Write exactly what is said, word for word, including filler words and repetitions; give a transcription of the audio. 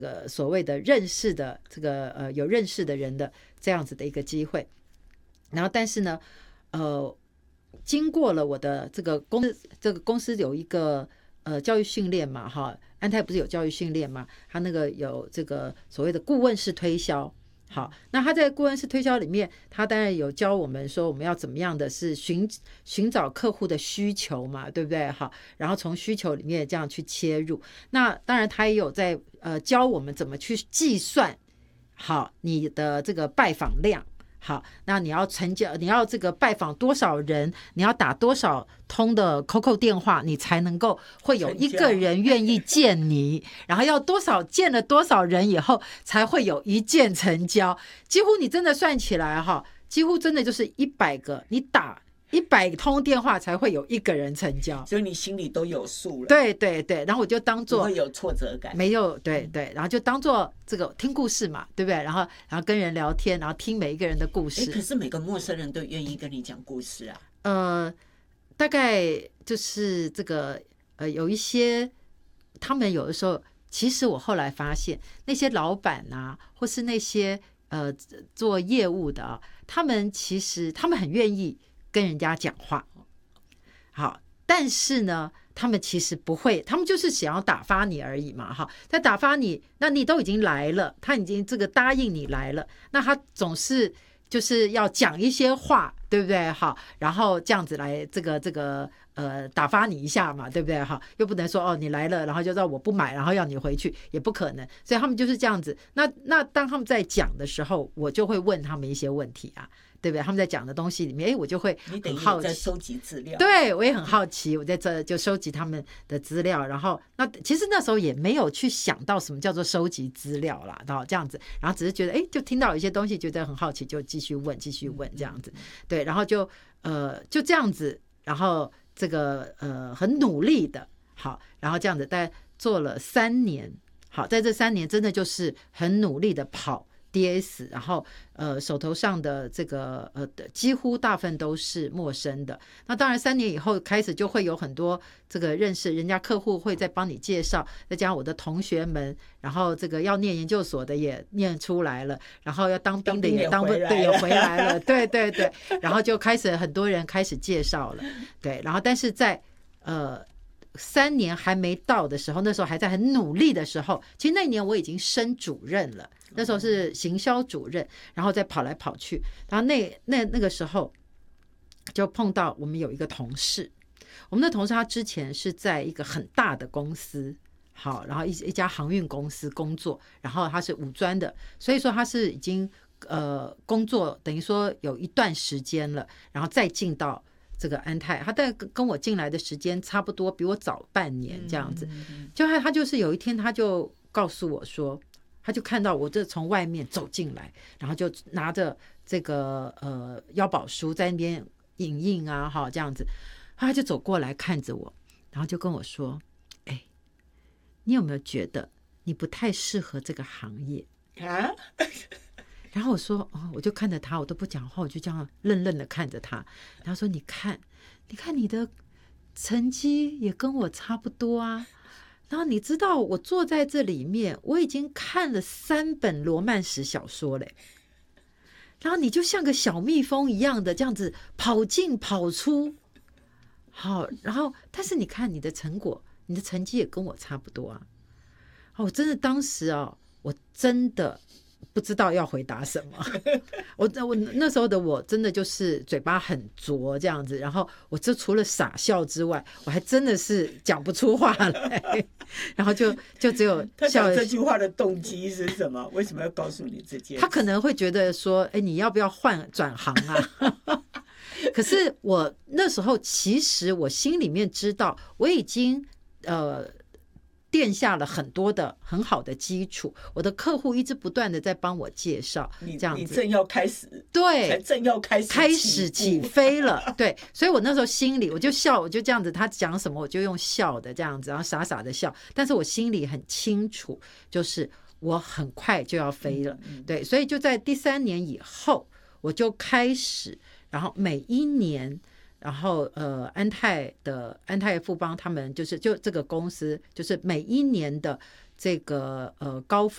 呃所谓的认识的这个呃有认识的人的这样子的一个机会。然后但是呢，呃，经过了我的这个公司，这个公司有一个呃教育训练嘛，哈，安泰不是有教育训练嘛，他那个有这个所谓的顾问式推销。好，那他在顾问式推销里面，他当然有教我们说我们要怎么样的是寻寻找客户的需求嘛，对不对？好，然后从需求里面这样去切入。那当然他也有在呃教我们怎么去计算好你的这个拜访量。好，那你要成交，你要这个拜访多少人，你要打多少通的 C O C O 电话，你才能够会有一个人愿意见你，然后要多少见了多少人以后才会有一件成交。几乎你真的算起来哈，几乎真的就是一百个，你打一百通电话才会有一个人成交， 所以你心里都有数了。 对对对，然后我就当做不会有挫折感， 没有，对对，然后就当做这个听故事嘛，对不对？然后然后跟人聊天，然后听每一个人的故事。 可是每个陌生人都愿意跟你讲故事啊。 呃，大概就是这个呃，有一些他们有的时候，其实我后来发现那些老板啊，或是那些呃做业务的啊，他们其实他们很愿意跟人家讲话，好，但是呢，他们其实不会，他们就是想要打发你而已嘛，哈。在打发你，那你都已经来了，他已经这个答应你来了，那他总是就是要讲一些话，对不对？好，然后这样子来这个这个呃打发你一下嘛，对不对？哈，又不能说哦你来了，然后就让我不买，然后要你回去，也不可能。所以他们就是这样子。那那当他们在讲的时候，我就会问他们一些问题啊。对不对？他们在讲的东西里面，哎，我就会很好奇。 你在收集资料， 对，我也很好奇。我在这就收集他们的资料，然后那其实那时候也没有去想到什么叫做收集资料啦，然后这样子，然后只是觉得哎，就听到有一些东西，觉得很好奇，就继续问，继续问这样子。对，然后就呃就这样子，然后这个呃很努力的，好，然后这样子，大概做了三年。好，在这三年真的就是很努力的跑。D S， 然后呃手头上的这个呃几乎大部分都是陌生的。那当然三年以后开始就会有很多这个认识人家客户会再帮你介绍，再加上我的同学们，然后这个要念研究所的也念出来了，然后要当兵的也当对也回来了，对对对，然后就开始很多人开始介绍了，对，然后但是在呃。三年还没到的时候，那时候还在很努力的时候，其实那年我已经升主任了，那时候是行销主任，然后再跑来跑去，然后那那那个时候就碰到我们有一个同事，我们的同事他之前是在一个很大的公司，好，然后一一家航运公司工作，然后他是五专的，所以说他是已经呃工作等于说有一段时间了，然后再进到。这个安泰，他大概跟我进来的时间差不多，比我早半年这样子。就他，他就是有一天，他就告诉我说，他就看到我这从外面走进来，然后就拿着这个呃腰宝书在那边影印啊，哈这样子，他就走过来看着我，然后就跟我说：“哎，你有没有觉得你不太适合这个行业啊？”然后我说哦，我就看着他，我都不讲话，我就这样愣愣的看着他。然后说：“你看，你看你的成绩也跟我差不多啊。然后你知道，我坐在这里面，我已经看了三本罗曼史小说嘞。然后你就像个小蜜蜂一样的这样子跑进跑出，好，然后但是你看你的成果，你的成绩也跟我差不多啊。我真的当时啊，我真的。”不知道要回答什么，我我那时候的我真的就是嘴巴很拙这样子，然后我就除了傻笑之外，我还真的是讲不出话来，然后就就只有笑。 他讲这句话的动机是什么？为什么要告诉你这件事？ 他可能会觉得说，哎，你要不要换转行啊？可是我那时候其实我心里面知道，我已经呃。奠下了很多的很好的基础，我的客户一直不断的在帮我介绍，这样子你正要开始， 对， 才正要开始开始起飞了，对，所以我那时候心里我就笑，我就这样子，他讲什么我就用笑的这样子，然后傻傻的笑，但是我心里很清楚，就是我很快就要飞了，嗯嗯对，所以就在第三年以后，我就开始，然后每一年。然后呃，安泰的安泰富邦他们就是就这个公司，就是每一年的这个呃高峰。